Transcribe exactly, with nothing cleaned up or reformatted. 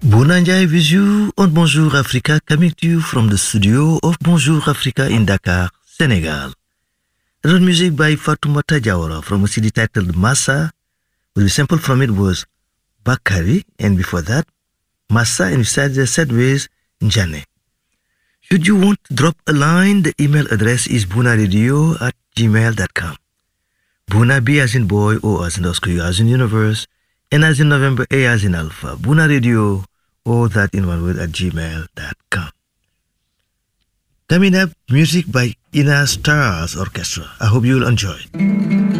Bounanjay with you on Bonjour Africa, coming to you from the studio of Bonjour Africa in Dakar, Senegal. It was music by Fatoumata Diawara from a C D titled Massa, with the sample from it was Bakari, and before that, Massa, and beside the said ways, Njane. Should you want to drop a line, the email address is bunaradio at gmail dot com. Buna, B as in boy, O as in Oscar, U as in universe, N as in November, A as in alpha. Buna Radio, or that in one word at gmail dot com. Coming up, music by Ina Stars Orchestra. I hope you'll enjoy.